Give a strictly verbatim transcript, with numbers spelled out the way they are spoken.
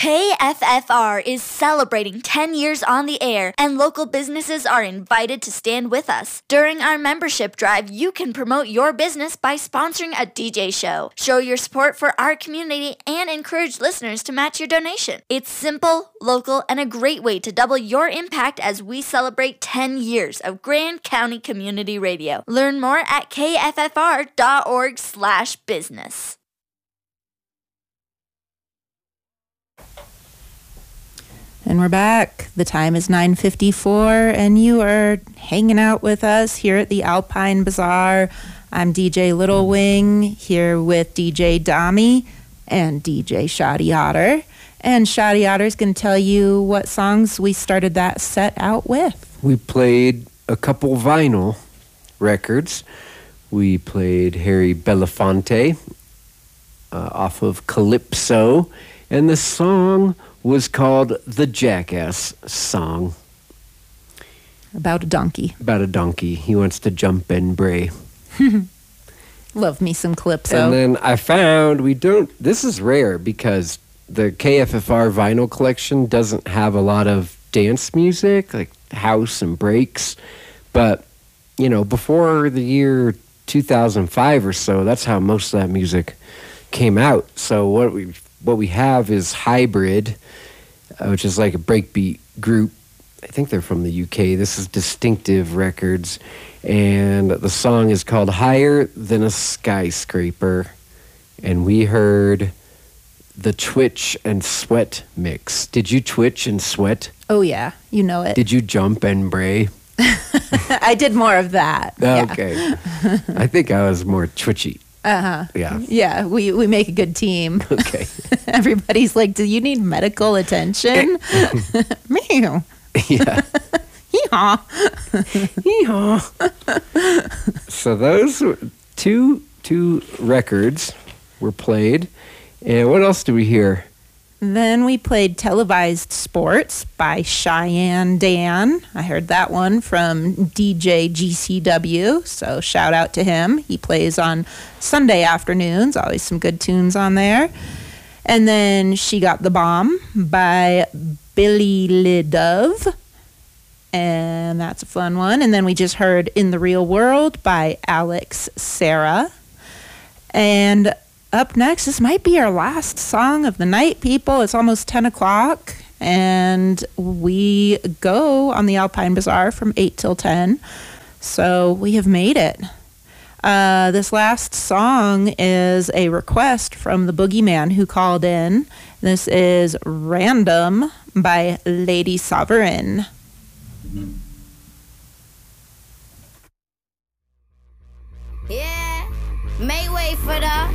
K F F R is celebrating ten years on the air, and local businesses are invited to stand with us. During our membership drive, you can promote your business by sponsoring a D J show, show your support for our community, and encourage listeners to match your donation. It's simple, local, and a great way to double your impact as we celebrate ten years of Grand County Community Radio. Learn more at K F F R dot org slash business. And we're back. The time is nine fifty-four, and you are hanging out with us here at the Alpine Bazaar. I'm D J Little Wing here with D J Dami and D J Shoddy Otter. And Shoddy Otter is going to tell you what songs we started that set out with. We played a couple vinyl records. We played Harry Belafonte uh, off of Calypso, and the song was called The Jackass Song. About a donkey. About a donkey. He wants to jump and bray. Love me some Calypso. And then I found we don't, this is rare because the K F F R vinyl collection doesn't have a lot of dance music, like house and breaks. But, you know, before the year two thousand five or so, that's how most of that music came out. So what we what we have is Hybrid, uh, which is like a breakbeat group. I think they're from the U K. This is Distinctive Records, and the song is called Higher Than a Skyscraper. And we heard the Twitch and Sweat mix. Did you twitch and sweat? Oh, yeah. You know it. Did you jump and bray? I did more of that. Okay. Yeah. I think I was more twitchy. Uh-huh. Yeah. Yeah, we, we make a good team. Okay. Everybody's like, do you need medical attention? Meow. Yeah. Hee-haw. Hee-haw. So those were two two records were played. And what else do we hear? Then we played Televised Sports by Cheyenne Dan. I heard that one from D J G C W, so shout out to him. He plays on Sunday afternoons, always some good tunes on there. And then She Got the Bomb by Billy Lidove, and that's a fun one. And then we just heard In the Real World by Alex Sarah. And up next, this might be our last song of the night, people. It's almost ten o'clock, and we go on the Alpine Bazaar from eight till ten, so we have made it. Uh, this last song is a request from the Boogeyman who called in. This is Random by Lady Sovereign. Yeah, may wait for the